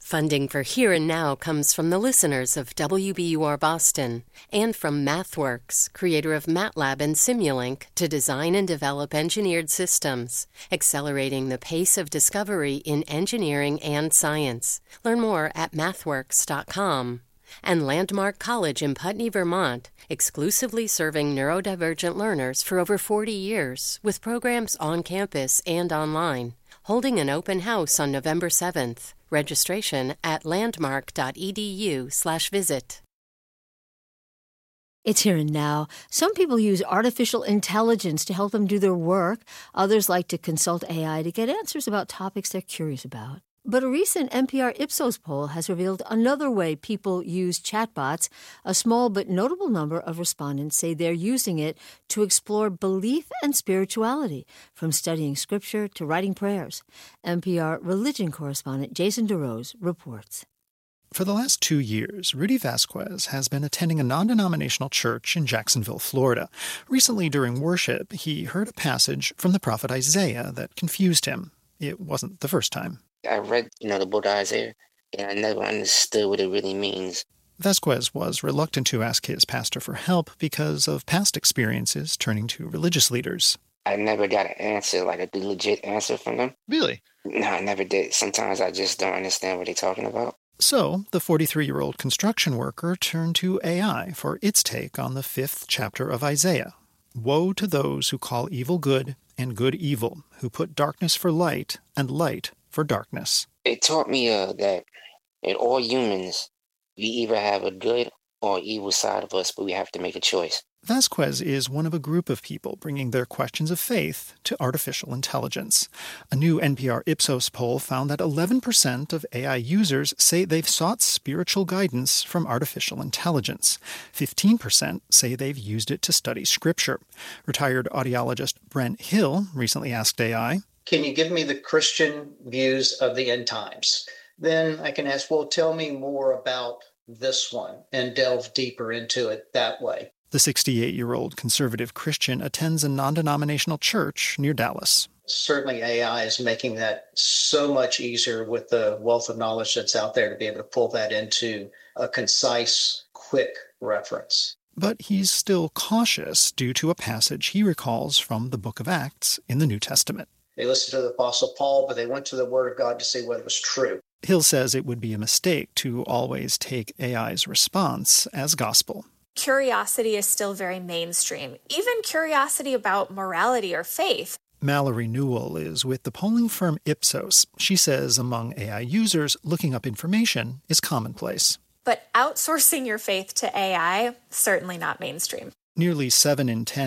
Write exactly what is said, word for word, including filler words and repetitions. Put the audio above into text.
Funding for Here and Now comes from the listeners of W B U R Boston and from MathWorks, creator of MATLAB and Simulink, to design and develop engineered systems, accelerating the pace of discovery in engineering and science. Learn more at mathworks dot com. And Landmark College in Putney, Vermont, exclusively serving neurodivergent learners for over forty years, with programs on campus and online. Holding an open house on November seventh. Registration at landmark.edu slash visit. It's Here and Now. Some people use artificial intelligence to help them do their work. Others like to consult A I to get answers about topics they're curious about. But a recent N P R Ipsos poll has revealed another way people use chatbots. A small but notable number of respondents say they're using it to explore belief and spirituality, from studying scripture to writing prayers. N P R religion correspondent Jason DeRose reports. For the last two years, Rudy Vasquez has been attending a non-denominational church in Jacksonville, Florida. Recently, during worship, he heard a passage from the prophet Isaiah that confused him. It wasn't the first time. I read, you know, the book of Isaiah, and I never understood what it really means. Vasquez was reluctant to ask his pastor for help because of past experiences turning to religious leaders. I never got an answer, like a legit answer from them. Really? No, I never did. Sometimes I just don't understand what they're talking about. So, the forty-three-year-old construction worker turned to A I for its take on the fifth chapter of Isaiah. Woe to those who call evil good and good evil, who put darkness for light and light for darkness. It taught me uh, that in all humans, we either have a good or evil side of us, but we have to make a choice. Vasquez is one of a group of people bringing their questions of faith to artificial intelligence. A new N P R Ipsos poll found that eleven percent of A I users say they've sought spiritual guidance from artificial intelligence. fifteen percent say they've used it to study scripture. Retired audiologist Brent Hill recently asked A I, "Can you give me the Christian views of the end times?" Then I can ask, well, tell me more about this one, and delve deeper into it that way. The sixty-eight-year-old conservative Christian attends a non-denominational church near Dallas. Certainly A I is making that so much easier with the wealth of knowledge that's out there to be able to pull that into a concise, quick reference. But he's still cautious due to a passage he recalls from the book of Acts in the New Testament. They listened to the Apostle Paul, but they went to the Word of God to see whether it was true. Hill says it would be a mistake to always take A I's response as gospel. Curiosity is still very mainstream, even curiosity about morality or faith. Mallory Newell is with the polling firm Ipsos. She says among A I users, looking up information is commonplace. But outsourcing your faith to A I, certainly not mainstream. Nearly seven in ten